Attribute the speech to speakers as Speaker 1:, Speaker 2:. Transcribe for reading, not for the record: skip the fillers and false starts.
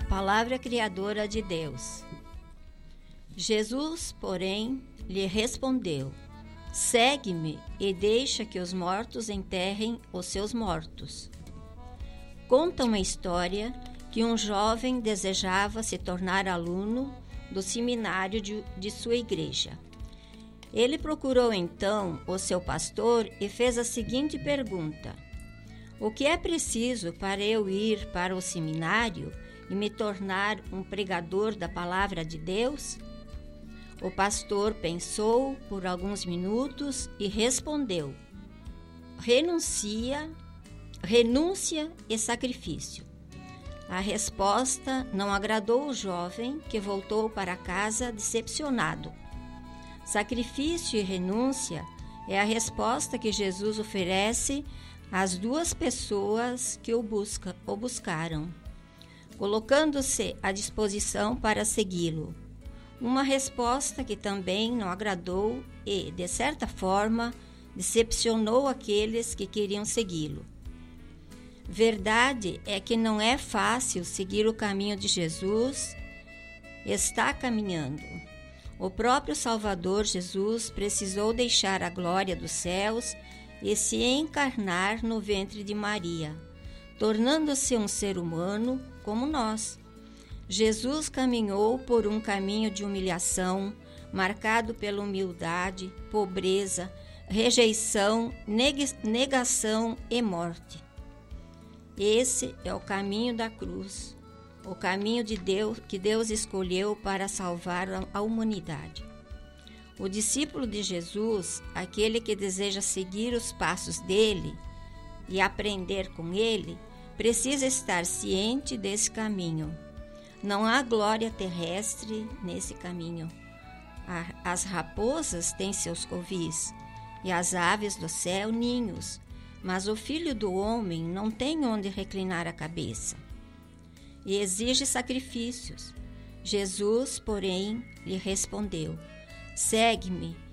Speaker 1: palavra criadora de Deus. Jesus, porém, lhe respondeu: segue-me e deixa que os mortos enterrem os seus mortos. Conta uma história que um jovem desejava se tornar aluno do seminário de sua igreja. Ele procurou então o seu pastor e fez a seguinte pergunta: o que é preciso para eu ir para o seminário e me tornar um pregador da palavra de Deus? O pastor pensou por alguns minutos e respondeu: renúncia e sacrifício. A resposta não agradou o jovem, que voltou para casa decepcionado. Sacrifício e renúncia é a resposta que Jesus oferece às duas pessoas que o buscaram, colocando-se à disposição para segui-lo. Uma resposta que também não agradou e, de certa forma, decepcionou aqueles que queriam segui-lo. Verdade é que não é fácil seguir o caminho de Jesus. Está caminhando. O próprio Salvador Jesus precisou deixar a glória dos céus e se encarnar no ventre de Maria, tornando-se um ser humano como nós. Jesus caminhou por um caminho de humilhação, marcado pela humildade, pobreza, rejeição, negação e morte. Esse é o caminho da cruz, o caminho de Deus que Deus escolheu para salvar a humanidade. O discípulo de Jesus, aquele que deseja seguir os passos dele e aprender com ele, precisa estar ciente desse caminho. Não há glória terrestre nesse caminho. As raposas têm seus covis e as aves do céu ninhos, mas o Filho do Homem não tem onde reclinar a cabeça e exige sacrifícios. Jesus, porém, lhe respondeu: segue-me